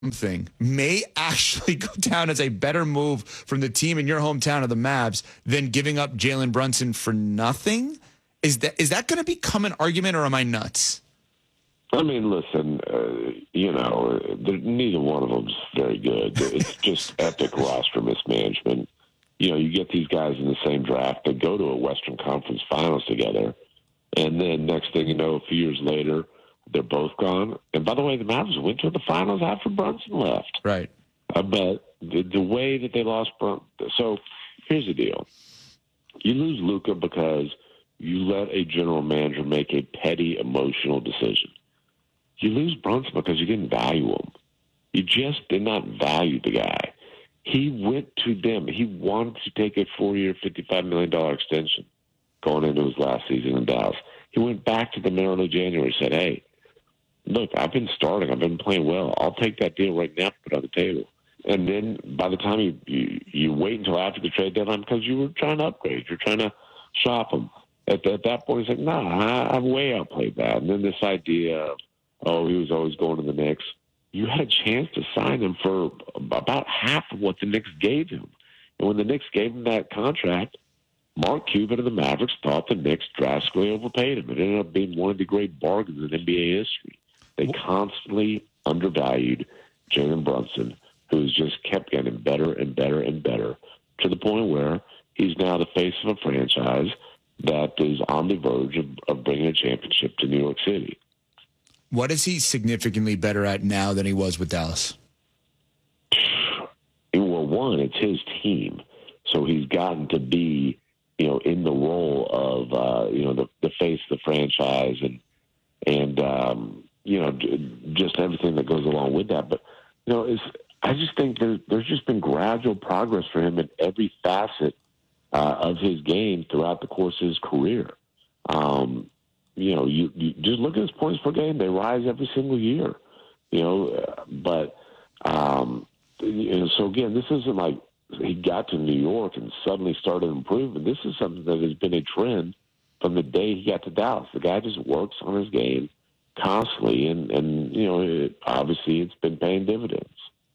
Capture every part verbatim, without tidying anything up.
thing may actually go down as a better move from the team in your hometown of the Mavs than giving up Jalen Brunson for nothing? Is that is that going to become an argument, or am I nuts? I mean, listen, uh, you know, neither one of them's very good. It's just epic roster mismanagement. You know, you get these guys in the same draft, they go to a Western Conference Finals together, and then next thing you know, a few years later, they're both gone. And by the way, the Mavs went to the finals after Brunson left. Right. Uh, but the, the way that they lost Brunson. So here's the deal. You lose Luka because you let a general manager make a petty emotional decision. You lose Brunson because you didn't value him. You just did not value the guy. He went to them. He wanted to take a four-year, fifty-five million dollars extension going into his last season in Dallas. He went back to them in early January and said, hey, look, I've been starting. I've been playing well. I'll take that deal right now, put it on the table. And then by the time you, you, you wait until after the trade deadline because you were trying to upgrade. You're trying to shop him. At, at that point, he's like, no, nah, I, I've way outplayed that. And then this idea of, oh, he was always going to the Knicks. You had a chance to sign him for about half of what the Knicks gave him. And when the Knicks gave him that contract, Mark Cuban of the Mavericks thought the Knicks drastically overpaid him. It ended up being one of the great bargains in N B A history. They constantly undervalued Jalen Brunson, who's just kept getting better and better and better to the point where he's now the face of a franchise that is on the verge of, of bringing a championship to New York City. What is he significantly better at now than he was with Dallas? Well, one, it's his team. So he's gotten to be, you know, in the role of, uh, you know, the, the face of the franchise and, and um, you know, just everything that goes along with that. But, you know, it's, I just think there, there's just been gradual progress for him in every facet uh, of his game throughout the course of his career. Um You know, you, you just look at his points per game; they rise every single year. You know, uh, but um, you know, so again, this isn't like he got to New York and suddenly started improving. This is something that has been a trend from the day he got to Dallas. The guy just works on his game constantly, and and you know, it, obviously, it's been paying dividends.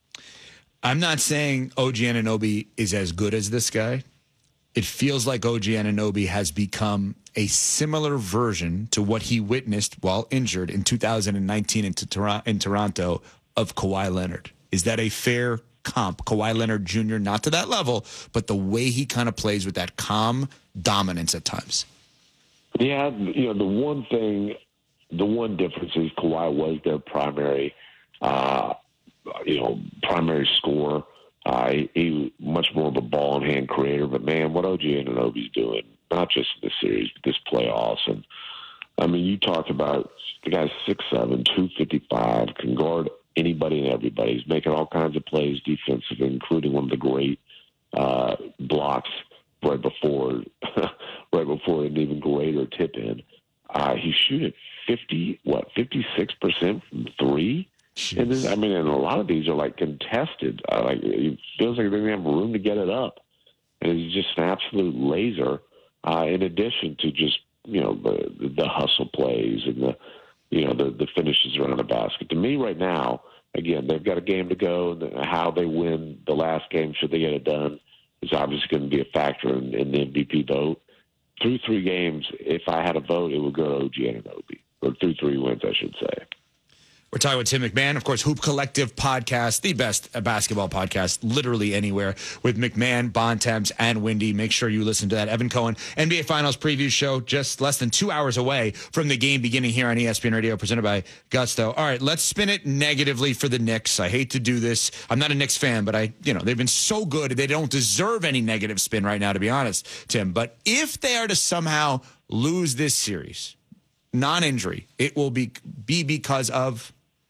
I'm not saying O G Anunoby is as good as this guy. It feels like O G Anunoby has become a similar version to what he witnessed while injured in two thousand nineteen in, Tor- in Toronto of Kawhi Leonard. Is that a fair comp? Kawhi Leonard Junior, not to that level, but the way he kind of plays with that calm dominance at times. Yeah, you know, the one thing, the one difference is Kawhi was their primary, uh, you know, primary scorer. Uh, he, he much more of a ball in hand creator, but man, what O G Anunoby's doing, not just in this series, but this playoffs. And I mean, you talked about the guy's six seven, two fifty-five, can guard anybody and everybody. He's making all kinds of plays defensively, including one of the great uh, blocks right before, right before an even greater tip in. Uh, he's shooting fifty, what, fifty-six percent from three. And this, I mean, and a lot of these are like contested. Uh, like it feels like they don't have room to get it up, and he's just an absolute laser. Uh, in addition to just you know the the hustle plays and the you know the the finishes around the basket. To me, right now, again, they've got a game to go, and how they win the last game, should they get it done, is obviously going to be a factor in, in the M V P vote. Through three games, if I had a vote, it would go to O G Anunoby, or through three wins, I should say. We're talking with Tim McMahon, of course, Hoop Collective podcast, the best basketball podcast literally anywhere, with McMahon, Bontemps, and Windy. Make sure you listen to that. Evan Cohen, N B A Finals preview show, just less than two hours away from the game beginning here on E S P N Radio, presented by Gusto. All right, let's spin it negatively for the Knicks. I hate to do this. I'm not a Knicks fan, but I, you know, they've been so good. They don't deserve any negative spin right now, to be honest, Tim. But if they are to somehow lose this series, non-injury, it will be be because of...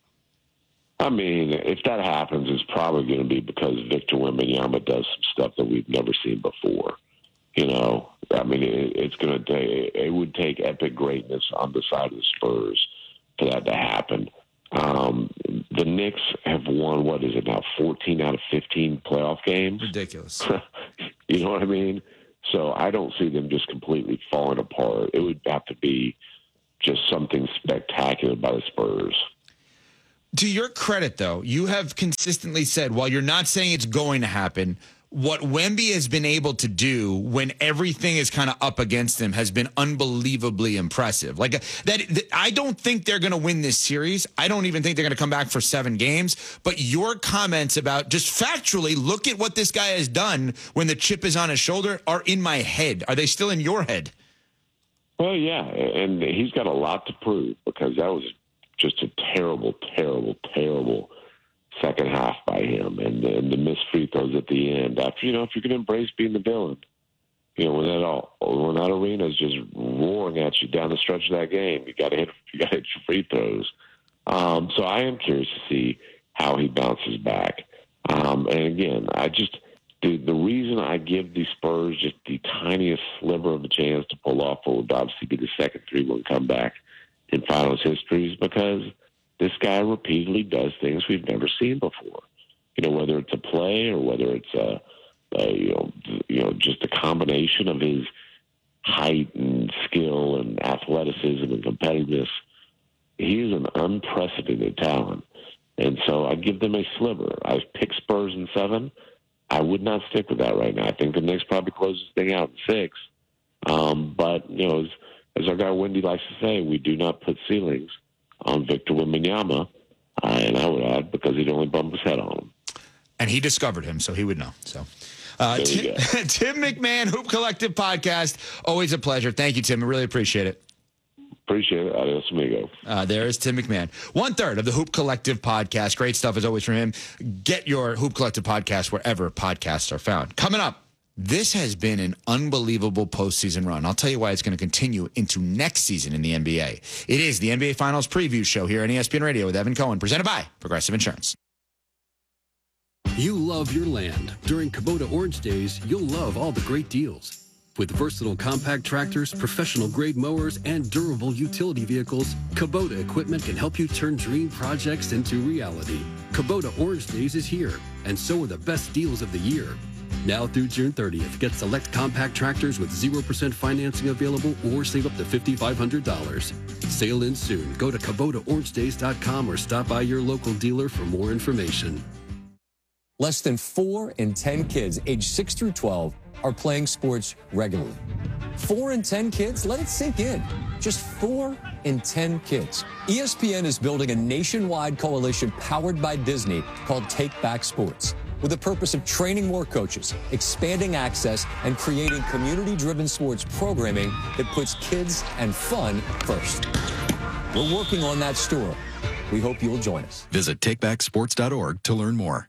I mean, if that happens, it's probably going to be because Victor Wembanyama does some stuff that we've never seen before. You know, I mean, it, it's going to take, it would take epic greatness on the side of the Spurs for that to happen. Um, the Knicks have won, what is it now, fourteen out of fifteen playoff games? Ridiculous. You know what I mean? So I don't see them just completely falling apart. It would have to be just something spectacular by the Spurs. To your credit, though, you have consistently said, while you're not saying it's going to happen, what Wemby has been able to do when everything is kind of up against him has been unbelievably impressive. Like that, that I don't think they're going to win this series. I don't even think they're going to come back for seven games. But your comments about just factually, look at what this guy has done when the chip is on his shoulder are in my head. Are they still in your head? Well, yeah, and he's got a lot to prove because that was just a terrible, terrible, terrible second half by him, and, and the missed free throws at the end. After, you know, if you can embrace being the villain, you know, when that all, when that arena is just roaring at you down the stretch of that game, you got to hit, you got to hit your free throws. Um, so I am curious to see how he bounces back. Um, and again, I just the the reason I give the Spurs just the tiniest sliver of a chance to pull off what would obviously be the second three-one comeback in finals history is because this guy repeatedly does things we've never seen before. You know, whether it's a play or whether it's a, a you know, you know, just a combination of his height and skill and athleticism and competitiveness. He is an unprecedented talent, and so I give them a sliver. I pick Spurs in seven. I would not stick with that right now. I think the Knicks probably close this thing out in six. Um, but you know, as, as our guy Wendy likes to say, we do not put ceilings on Victor Wembanyama, uh, and I would add because he'd only bump his head on him. And he discovered him, so he would know. So, uh, Tim, Tim McMahon, Hoop Collective Podcast. Always a pleasure. Thank you, Tim. I really appreciate it. Appreciate it. Adios, amigo. Uh, there is Tim McMahon. One third of the Hoop Collective Podcast. Great stuff as always from him. Get your Hoop Collective Podcast wherever podcasts are found. Coming up, this has been an unbelievable postseason run. I'll tell you why it's going to continue into next season in the N B A. It is the N B A Finals preview show here on E S P N Radio with Evan Cohen, presented by Progressive Insurance. You love your land. During Kubota Orange Days, you'll love all the great deals. With versatile compact tractors, professional-grade mowers, and durable utility vehicles, Kubota equipment can help you turn dream projects into reality. Kubota Orange Days is here, and so are the best deals of the year. Now through June thirtieth, get select compact tractors with zero percent financing available or save up to five thousand five hundred dollars. Sail in soon. Go to Kubota Orange Days dot com or stop by your local dealer for more information. Less than four in ten kids aged six through twelve are playing sports regularly. Four in ten kids? Let it sink in. Just four in ten kids. E S P N is building a nationwide coalition powered by Disney called Take Back Sports, with the purpose of training more coaches, expanding access, and creating community-driven sports programming that puts kids and fun first. We're working on that story. We hope you'll join us. Visit take back sports dot org to learn more.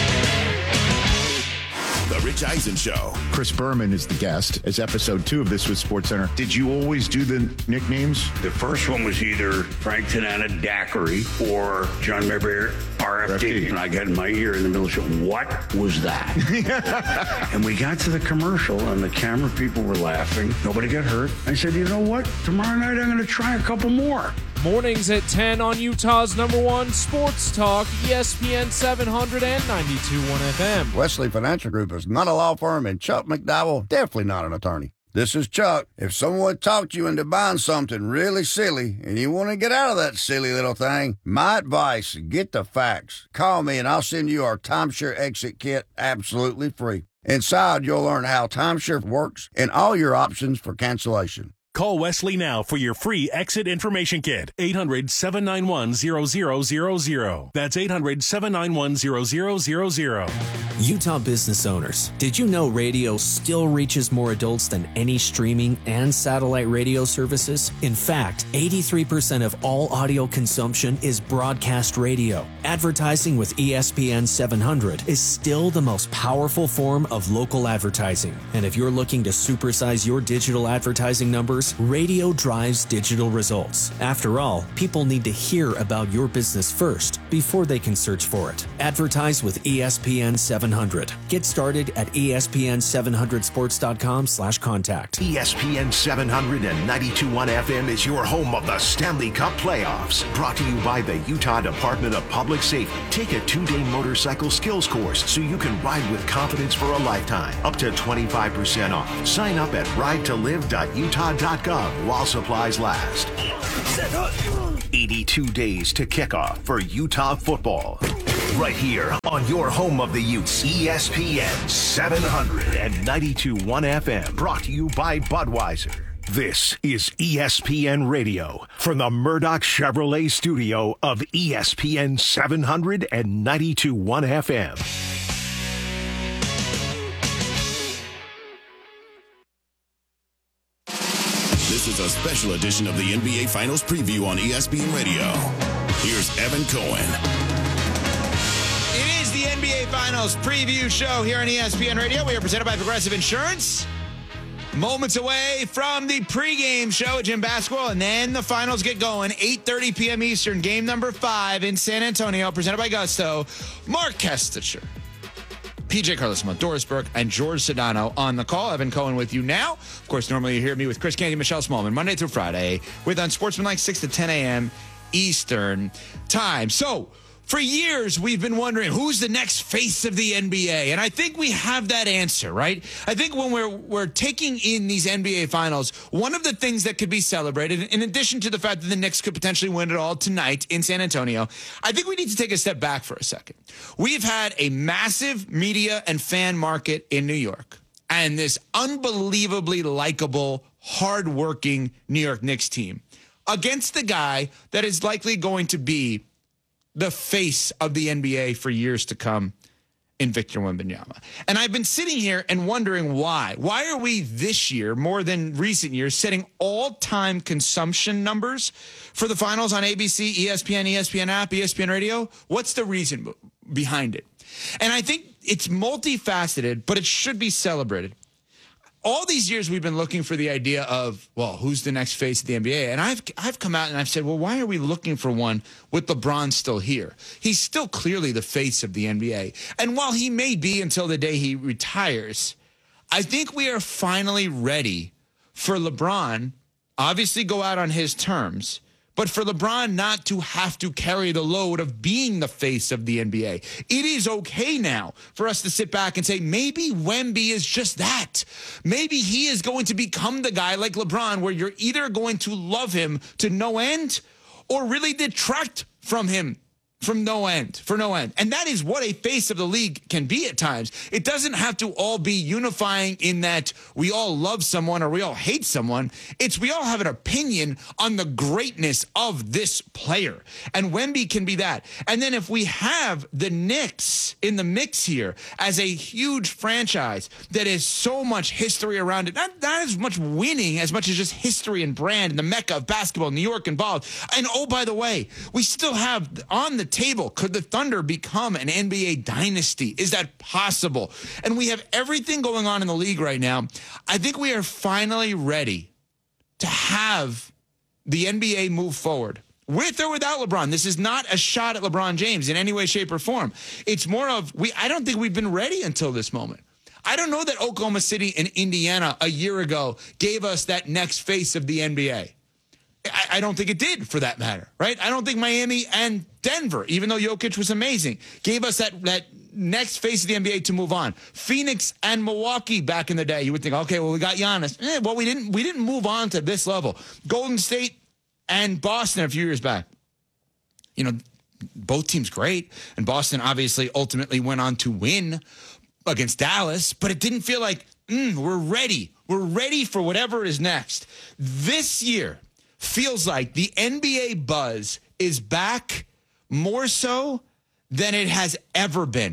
The Rich Eisen Show. Chris Berman is the guest. It's episode two of This Was SportsCenter. Did you always do the nicknames? The first one was either Frank Tanana Daiquiri or John Mayberry R F D. And I got in my ear in the middle of the show, what was that? And we got to the commercial and the camera people were laughing. Nobody got hurt. I said, you know what? Tomorrow night I'm going to try a couple more. Mornings at ten on Utah's number one sports talk, E S P N seven hundred and ninety-two point one F M. Wesley Financial Group is not a law firm, and Chuck McDowell, definitely not an attorney. This is Chuck. If someone talked you into buying something really silly and you want to get out of that silly little thing, my advice, get the facts. Call me and I'll send you our timeshare exit kit absolutely free. Inside, you'll learn how timeshare works and all your options for cancellation. Call Wesley now for your free exit information kit. eight hundred, seven nine one, zero zero zero zero. That's eight hundred, seven nine one, zero zero zero zero. Utah business owners, did you know radio still reaches more adults than any streaming and satellite radio services? In fact, eighty-three percent of all audio consumption is broadcast radio. Advertising with E S P N seven hundred is still the most powerful form of local advertising. And if you're looking to supersize your digital advertising numbers, radio drives digital results. After all, people need to hear about your business first before they can search for it. Advertise with E S P N seven hundred. Get started at E S P N seven hundred sports dot com slash contact. E S P N seven hundred and ninety-two point one F M is your home of the Stanley Cup playoffs. Brought to you by the Utah Department of Public Safety. Take a two-day motorcycle skills course so you can ride with confidence for a lifetime. Up to twenty-five percent off. Sign up at ride to live dot utah dot dot gov while supplies last. eighty-two days to kickoff for Utah football. Right here on your home of the Utes, E S P N seven ninety-two point one F M. Brought to you by Budweiser. This is E S P N Radio from the Murdoch Chevrolet studio of E S P N seven ninety-two point one F M. This is a special edition of the N B A Finals preview on E S P N Radio. Here's Evan Cohen. It is the N B A Finals preview show here on E S P N Radio. We are presented by Progressive Insurance. Moments away from the pregame show at Gym Basketball, and then the finals get going. eight thirty p.m. Eastern, game number five in San Antonio, presented by Gusto. Mark Kestecher, P J Carlesimo, Doris Burke, and George Sedano on the call. Evan Cohen with you now. Of course, normally you hear me with Chris Canty, Michelle Smallman, Monday through Friday, with Unsportsmanlike six to ten a.m. Eastern time. So, for years, we've been wondering who's the next face of the N B A, and I think we have that answer, right? I think when we're we're taking in these N B A Finals, one of the things that could be celebrated, in addition to the fact that the Knicks could potentially win it all tonight in San Antonio, I think we need to take a step back for a second. We've had a massive media and fan market in New York, and this unbelievably likable, hardworking New York Knicks team against the guy that is likely going to be the face of the N B A for years to come in Victor Wembanyama. And I've been sitting here and wondering why. Why are we this year, more than recent years, setting all-time consumption numbers for the finals on A B C, E S P N, E S P N app, E S P N radio? What's the reason behind it? And I think it's multifaceted, but it should be celebrated. All these years we've been looking for the idea of, well, who's the next face of the N B A? And I've I've come out and I've said, well, why are we looking for one with LeBron still here? He's still clearly the face of the N B A. And while he may be until the day he retires, I think we are finally ready for LeBron, obviously go out on his terms, but for LeBron not to have to carry the load of being the face of the N B A. It is okay now for us to sit back and say, maybe Wemby is just that. Maybe he is going to become the guy like LeBron where you're either going to love him to no end or really detract from him from no end, for no end. And that is what a face of the league can be at times. It doesn't have to all be unifying in that we all love someone or we all hate someone. It's we all have an opinion on the greatness of this player. And Wemby can be that. And then if we have the Knicks in the mix here as a huge franchise that has so much history around it, not, not as much winning as much as just history and brand and the mecca of basketball, New York involved. And oh, by the way, we still have on the table, could the Thunder become an N B A dynasty? Is that possible? And we have everything going on in the league right now. I think we are finally ready to have the N B A move forward. With or without LeBron. This is not a shot at LeBron James in any way, shape, or form. It's more of, we. I don't think we've been ready until this moment. I don't know that Oklahoma City and Indiana a year ago gave us that next face of the N B A. I, I don't think it did, for that matter, right? I don't think Miami and Denver, even though Jokic was amazing, gave us that that next face of the N B A to move on. Phoenix and Milwaukee back in the day, you would think, okay, well, we got Giannis. Eh, well, we didn't we didn't move on to this level. Golden State and Boston a few years back. You know, both teams great, and Boston obviously ultimately went on to win against Dallas, but it didn't feel like, mm, we're ready. We're ready for whatever is next. This year feels like the N B A buzz is back more so than it has ever been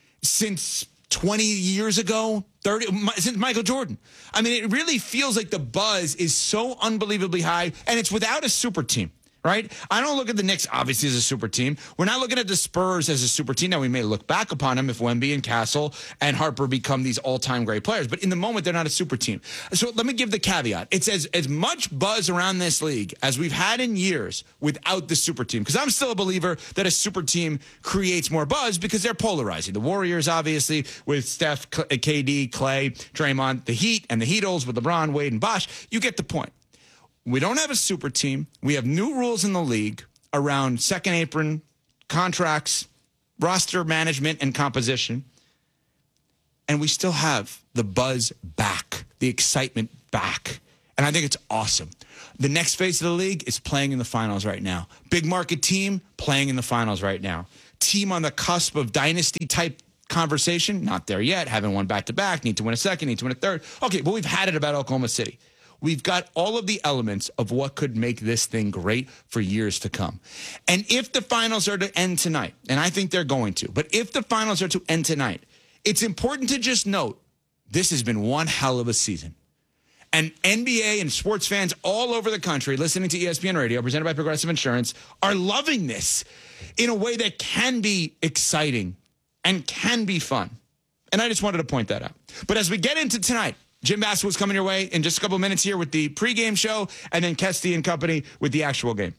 since twenty years ago, thirty, since Michael Jordan. I mean, it really feels like the buzz is so unbelievably high, and it's without a super team. Right? I don't look at the Knicks, obviously, as a super team. We're not looking at the Spurs as a super team. Now, we may look back upon them if Wemby and Castle and Harper become these all-time great players. But in the moment, they're not a super team. So let me give the caveat. It's as, as much buzz around this league as we've had in years without the super team. Because I'm still a believer that a super team creates more buzz because they're polarizing. The Warriors, obviously, with Steph, K D, Clay, Draymond, the Heat, and the Heatles with LeBron, Wade, and Bosh. You get the point. We don't have a super team. We have new rules in the league around second apron, contracts, roster management, and composition. And we still have the buzz back, the excitement back. And I think it's awesome. The next phase of the league is playing in the finals right now. Big market team playing in the finals right now. Team on the cusp of dynasty type conversation, not there yet. Haven't won back-to-back, need to win a second, need to win a third. Okay, but we've had it about Oklahoma City. We've got all of the elements of what could make this thing great for years to come. And if the finals are to end tonight, and I think they're going to, but if the finals are to end tonight, it's important to just note this has been one hell of a season. And N B A and sports fans all over the country listening to E S P N Radio, presented by Progressive Insurance, are loving this in a way that can be exciting and can be fun. And I just wanted to point that out. But as we get into tonight, Jim Basketball's coming your way in just a couple minutes here with the pregame show, and then Kesty and company with the actual game.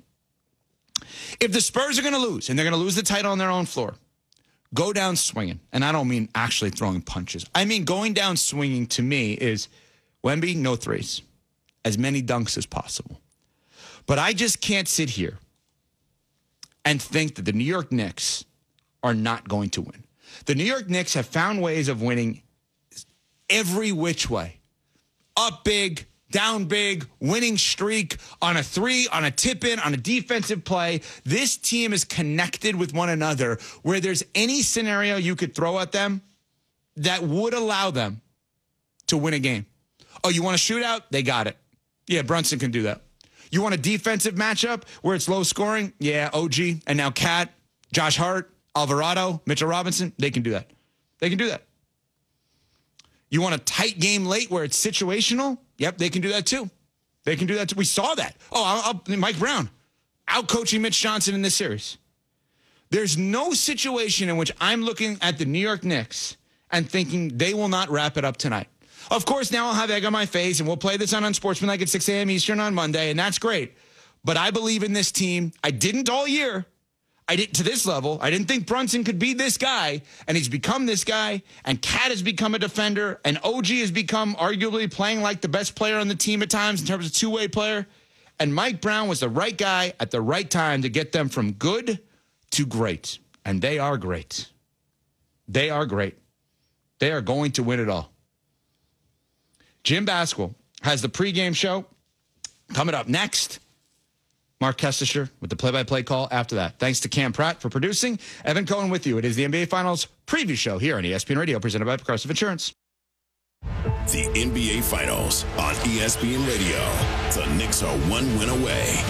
If the Spurs are going to lose, and they're going to lose the title on their own floor, go down swinging. And I don't mean actually throwing punches. I mean going down swinging to me is Wemby, no threes. As many dunks as possible. But I just can't sit here and think that the New York Knicks are not going to win. The New York Knicks have found ways of winning every which way. Up big, down big, winning streak, on a three, on a tip-in, on a defensive play. This team is connected with one another where there's any scenario you could throw at them that would allow them to win a game. Oh, you want a shootout? They got it. Yeah, Brunson can do that. You want a defensive matchup where it's low scoring? Yeah, O G, and now Cat, Josh Hart, Alvarado, Mitchell Robinson, they can do that. They can do that. You want a tight game late where it's situational? Yep, they can do that too. They can do that too. We saw that. Oh, I'll, I'll, Mike Brown, out-coaching Mitch Johnson in this series. There's no situation in which I'm looking at the New York Knicks and thinking they will not wrap it up tonight. Of course, now I'll have egg on my face, and we'll play this on Unsportsmanlike at six a.m. Eastern on Monday, and that's great. But I believe in this team. I didn't all year. I didn't to this level. I didn't think Brunson could be this guy, and he's become this guy, and Cat has become a defender, and O G has become arguably playing like the best player on the team at times in terms of two-way player. And Mike Brown was the right guy at the right time to get them from good to great. And they are great. They are great. They are going to win it all. Jim Basketball has the pregame show coming up next. Mark Kestisher with the play-by-play call after that. Thanks to Cam Pratt for producing. Evan Cohen with you. It is the N B A Finals preview show here on E S P N Radio, presented by Progressive Insurance. The N B A Finals on E S P N Radio. The Knicks are one win away.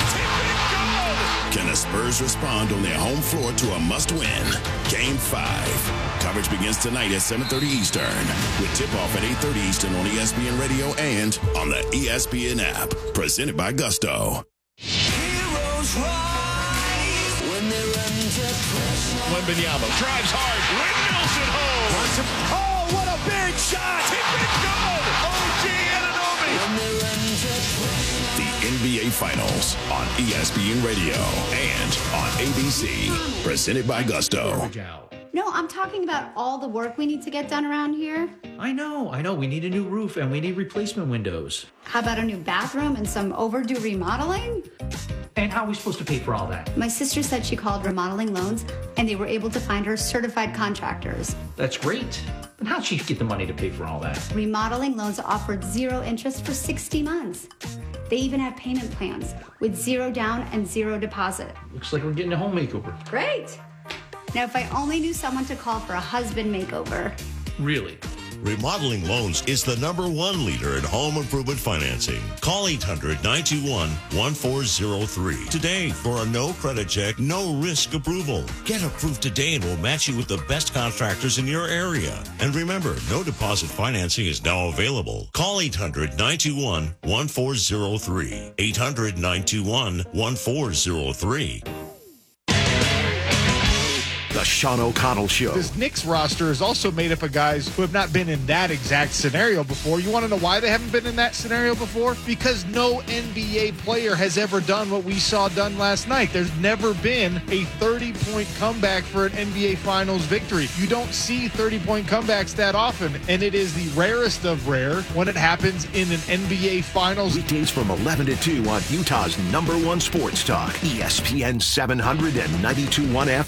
Can the Spurs respond on their home floor to a must-win? Game five. Coverage begins tonight at seven thirty Eastern with tip-off at eight thirty Eastern on E S P N Radio and on the E S P N app. Presented by Gusto. Heroes rise when they run to pressure. Wembanyama drives hard. Windmills it home. Oh, what a big shot. He been good. O G Anunoby. When they run to pressure. The N B A Finals on E S P N Radio and on A B C. Presented by Gusto. No, I'm talking about all the work we need to get done around here. I know, I know. We need a new roof and we need replacement windows. How about a new bathroom and some overdue remodeling? And how are we supposed to pay for all that? My sister said she called Remodeling Loans and they were able to find her certified contractors. That's great. But how'd she get the money to pay for all that? Remodeling Loans offered zero interest for sixty months. They even have payment plans with zero down and zero deposit. Looks like we're getting a home makeover. Great. Now, if I only knew someone to call for a husband makeover. Really? Remodeling Loans is the number one leader in home improvement financing. Call eight hundred, nine two one, one four zero three today for a no credit check, no risk approval. Get approved today and we'll match you with the best contractors in your area. And remember, no deposit financing is now available. Call eight hundred, nine two one, one four zero three. eight hundred, nine two one, one four zero three. The Sean O'Connell Show. This Knicks roster is also made up of guys who have not been in that exact scenario before. You want to know why they haven't been in that scenario before? Because no N B A player has ever done what we saw done last night. There's never been a thirty-point comeback for an N B A Finals victory. You don't see thirty-point comebacks that often, and it is the rarest of rare when it happens in an N B A Finals. Weekdays from eleven to two on Utah's number one sports talk, E S P N seven ninety-two point one F M.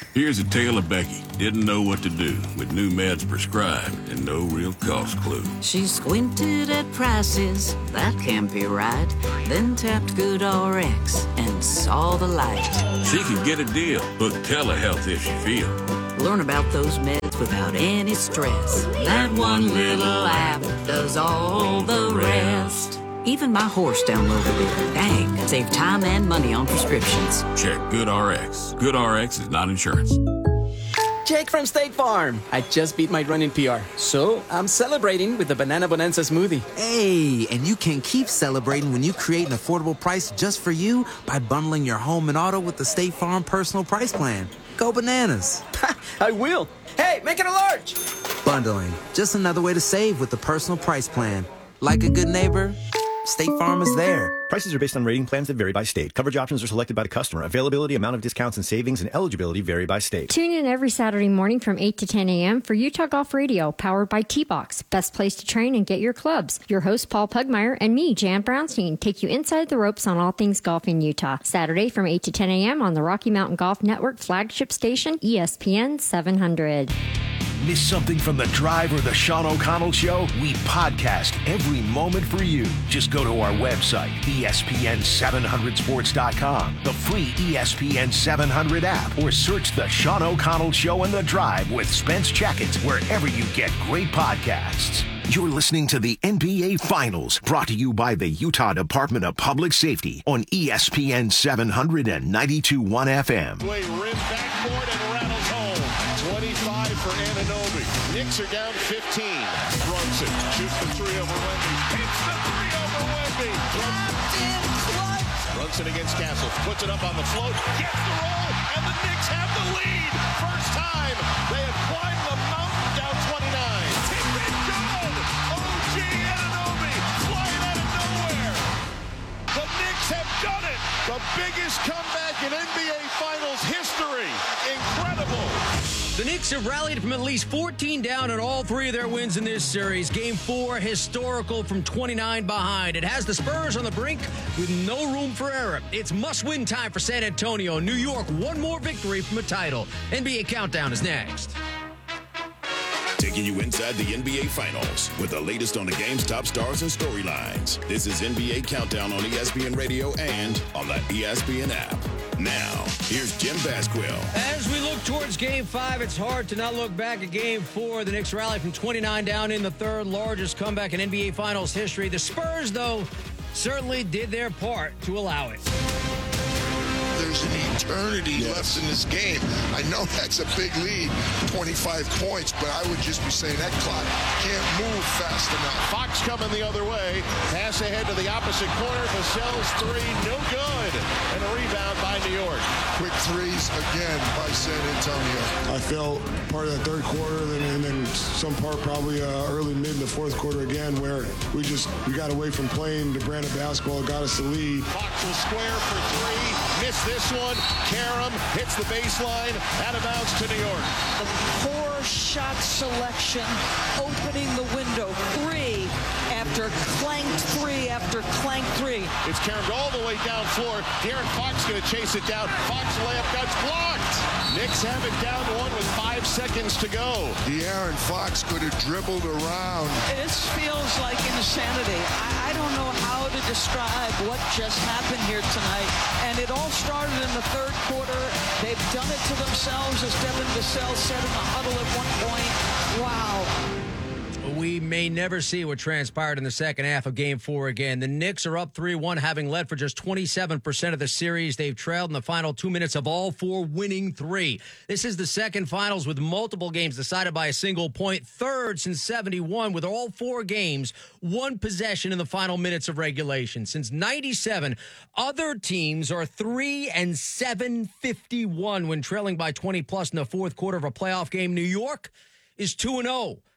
Here's a tale of Becky. Didn't know what to do with new meds prescribed and no real cost clue. She squinted at prices, that can't be right. Then tapped GoodRx and saw the light. She could get a deal. Book telehealth if she feels. Learn about those meds without any stress. That one little app does all the rest. Even my horse downloaded it. Dang, save time and money on prescriptions. Check GoodRx. GoodRx is not insurance. Jake from State Farm. I just beat my running P R, so I'm celebrating with the Banana Bonanza smoothie. Hey, and you can keep celebrating when you create an affordable price just for you by bundling your home and auto with the State Farm Personal Price Plan. Go bananas. I will. Hey, make it a large. Bundling. Just another way to save with the Personal Price Plan. Like a good neighbor, State Farm is there. Prices are based on rating plans that vary by state. Coverage options are selected by the customer. Availability, amount of discounts and savings, and eligibility vary by state. Tune in every Saturday morning from eight to ten a.m. for Utah Golf Radio, powered by T-Box. Best place to train and get your clubs. Your host, Paul Pugmire, and me, Jan Brownstein, take you inside the ropes on all things golf in Utah. Saturday from eight to ten a.m. on the Rocky Mountain Golf Network flagship station, E S P N seven hundred. Miss something from The Drive or The Sean O'Connell Show? We podcast every moment for you. Just go to our website, E S P N seven hundred sports dot com, the free E S P N seven hundred app, or search The Sean O'Connell Show and The Drive with Spence Checkins wherever you get great podcasts. You're listening to the N B A Finals, brought to you by the Utah Department of Public Safety on E S P N seven hundred and ninety-two point one F M. Way rim backboard and rattles home. twenty-five for Anunoby. Knicks are down fifteen. Brunson shoots the three over Wemby. Hits the three over Wemby. Brunson against Castle. Puts it up on the float. Gets the roll. And the Knicks have the lead. First time they have climbed the mountain, down twenty-nine. Tip it good. O G Anunoby flying out of nowhere. The Knicks have done it. The biggest comeback in N B A Finals history. Incredible. The Knicks have rallied from at least fourteen down in all three of their wins in this series. Game four, historical from twenty-nine behind. It has the Spurs on the brink with no room for error. It's must-win time for San Antonio. New York, one more victory from a title. N B A Countdown is next. Taking you inside the N B A Finals with the latest on the game's top stars and storylines. This is N B A Countdown on E S P N Radio and on the E S P N app. Now, here's Jim Basquill. As we look towards Game five, it's hard to not look back at Game four. The Knicks rally from twenty-nine down in the third, largest comeback in N B A Finals history. The Spurs, though, certainly did their part to allow it. There's an eternity yes. left in this game. I know that's a big lead, twenty-five points, but I would just be saying that clock can't move fast enough. Fox coming the other way. Pass ahead to the opposite corner. Vassell's three, no good. And a rebound by New York. Quick threes again by San Antonio. I felt part of the third quarter and then some part probably uh, early, mid in the fourth quarter again where we just we got away from playing the brand of basketball, got us the lead. Fox will square for three. Missed this one. Karam hits the baseline. Out of bounds to New York. The poor shot selection opening the window. Three after clanked three after clanked three. It's Karam all the way down floor. De'Aaron Fox going to chase it down. Fox layup gets blocked. Knicks have it down one with five seconds to go. De'Aaron Fox could have dribbled around. This feels like insanity. I, I don't know how to describe what just happened here tonight. And it all started in the third quarter. They've done it to themselves, as Devin Vassell said in the huddle at one point. Wow. We may never see what transpired in the second half of Game four again. The Knicks are up three one, having led for just twenty-seven percent of the series. They've trailed in the final two minutes of all four, winning three. This is the second finals with multiple games decided by a single point. Third since seventy-one, with all four games, one possession in the final minutes of regulation. Since ninety-seven, other teams are three and seven fifty-one when trailing by twenty plus in the fourth quarter of a playoff game. New York is two and oh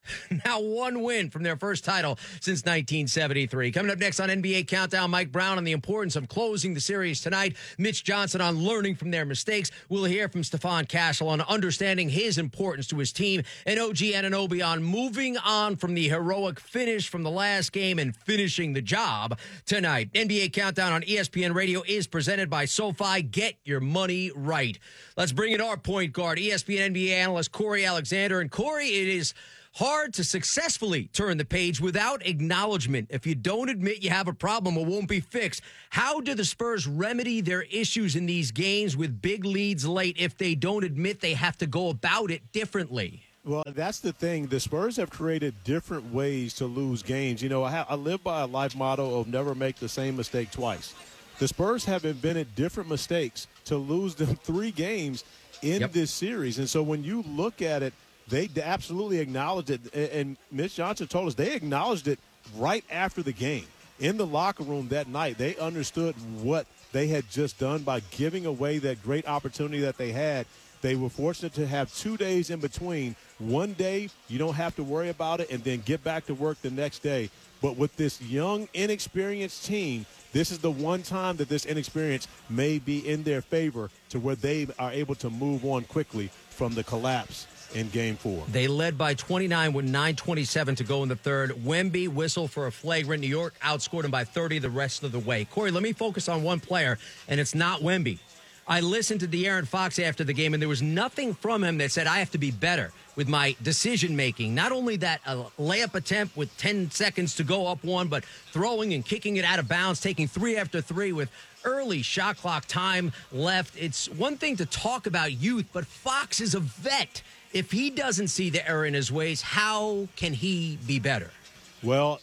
Now one win from their first title since nineteen seventy-three. Coming up next on N B A Countdown, Mike Brown on the importance of closing the series tonight. Mitch Johnson on learning from their mistakes. We'll hear from Stephon Castle on understanding his importance to his team. And O G Anunoby on moving on from the heroic finish from the last game and finishing the job tonight. N B A Countdown on E S P N Radio is presented by SoFi. Get your money right. Let's bring in our point guard, E S P N N B A analyst Corey Alexander. And Corey, it is hard to successfully turn the page without acknowledgement. If you don't admit you have a problem, it won't be fixed. How do the Spurs remedy their issues in these games with big leads late if they don't admit they have to go about it differently? Well, that's the thing. The Spurs have created different ways to lose games. You know, I, have, I live by a life motto of never make the same mistake twice. The Spurs have invented different mistakes to lose them three games in yep. this series. And so when you look at it, they absolutely acknowledged it, and Mitch Johnson told us they acknowledged it right after the game. In the locker room that night, they understood what they had just done by giving away that great opportunity that they had. They were fortunate to have two days in between. One day, you don't have to worry about it, and then get back to work the next day. But with this young, inexperienced team, this is the one time that this inexperience may be in their favor to where they are able to move on quickly from the collapse in game four. They led by twenty-nine with nine twenty-seven to go in the third. Wemby whistled for a flagrant. New York outscored him by thirty the rest of the way. Corey, let me focus on one player, and it's not Wemby. I listened to De'Aaron Fox after the game, and there was nothing from him that said, I have to be better with my decision-making. Not only that, a layup attempt with ten seconds to go up one, but throwing and kicking it out of bounds, taking three after three with early shot clock time left. It's one thing to talk about youth, but Fox is a vet. If he doesn't see the error in his ways, how can he be better? Well,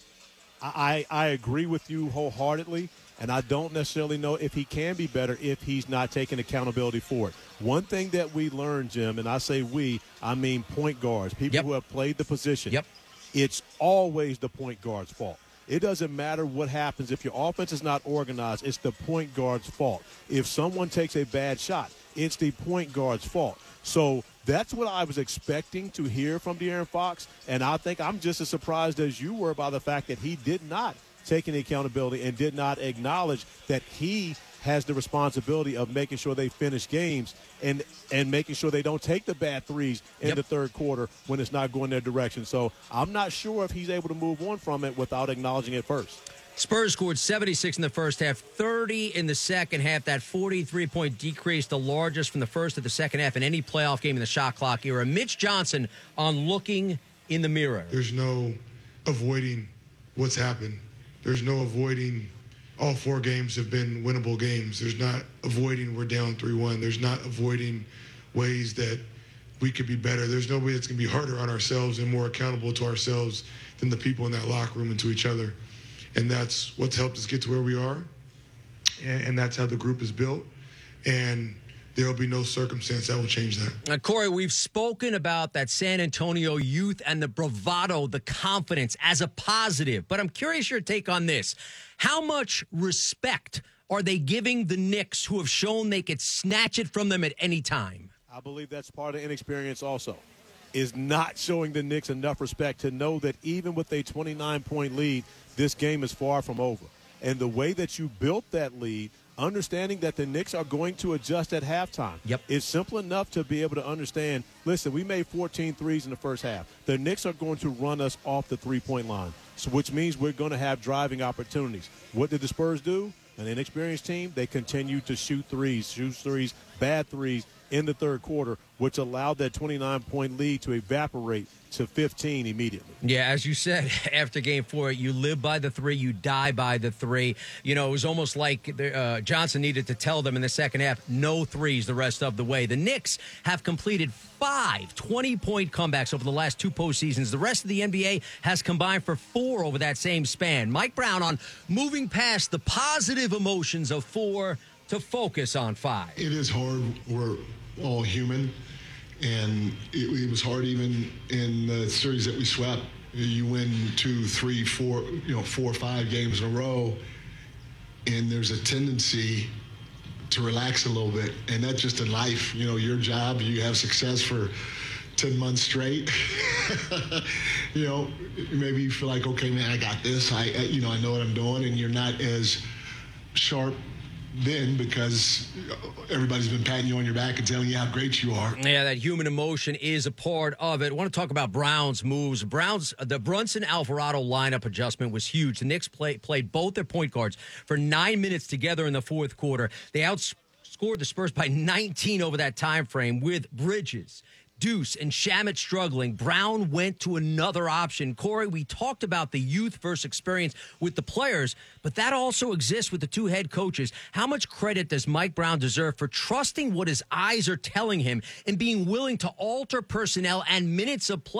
I, I agree with you wholeheartedly, and I don't necessarily know if he can be better if he's not taking accountability for it. One thing that we learned, Jim, and I say we, I mean point guards, people yep. who have played the position, yep. it's always the point guard's fault. It doesn't matter what happens. If your offense is not organized, it's the point guard's fault. If someone takes a bad shot, it's the point guard's fault. So that's what I was expecting to hear from De'Aaron Fox, and I think I'm just as surprised as you were by the fact that he did not take any accountability and did not acknowledge that he has the responsibility of making sure they finish games and and making sure they don't take the bad threes in yep. the third quarter when it's not going their direction. So I'm not sure if he's able to move on from it without acknowledging it first. Spurs scored seventy-six in the first half, thirty in the second half. That forty-three point decrease, the largest from the first to the second half in any playoff game in the shot clock era. Mitch Johnson on looking in the mirror. There's no avoiding what's happened. There's no avoiding all four games have been winnable games. There's not avoiding we're down three one. There's not avoiding ways that we could be better. There's no way that's going to be harder on ourselves and more accountable to ourselves than the people in that locker room and to each other. And that's what's helped us get to where we are. And, and that's how the group is built. And there will be no circumstance that will change that. Now, Corey, we've spoken about that San Antonio youth and the bravado, the confidence as a positive. But I'm curious your take on this. How much respect are they giving the Knicks who have shown they could snatch it from them at any time? I believe that's part of inexperience also, is not showing the Knicks enough respect to know that even with a twenty-nine point lead, this game is far from over. And the way that you built that lead, understanding that the Knicks are going to adjust at halftime. Yep. It's simple enough to be able to understand, listen, we made fourteen threes in the first half. The Knicks are going to run us off the three-point line, so which means we're going to have driving opportunities. What did the Spurs do? An inexperienced team, they continued to shoot threes, shoot threes, bad threes in the third quarter, which allowed that twenty-nine point lead to evaporate to fifteen immediately. Yeah, as you said, after game four, you live by the three, you die by the three. You know, it was almost like uh, Johnson needed to tell them in the second half, no threes the rest of the way. The Knicks have completed five twenty-point comebacks over the last two postseasons. The rest of the N B A has combined for four over that same span. Mike Brown on moving past the positive emotions of four to focus on five. It is hard. We're all human. And it, it was hard even in the series that we swept. You win two, three, four, you know, four or five games in a row, and there's a tendency to relax a little bit. And that's just in life. You know, your job, you have success for ten months straight. You know, maybe you feel like, okay, man, I got this. I, I, you know, I know what I'm doing, and you're not as sharp then because everybody's been patting you on your back and telling you how great you are. Yeah, that human emotion is a part of it. I want to talk about Brown's moves. Brown's the Brunson Alvarado lineup adjustment was huge. The Knicks play, played both their point guards for nine minutes together in the fourth quarter. They outscored the Spurs by nineteen over that time frame with Bridges, Deuce, and Shamet struggling. Brown went to another option. Corey, we talked about the youth versus experience with the players, but that also exists with the two head coaches. How much credit does Mike Brown deserve for trusting what his eyes are telling him and being willing to alter personnel and minutes of play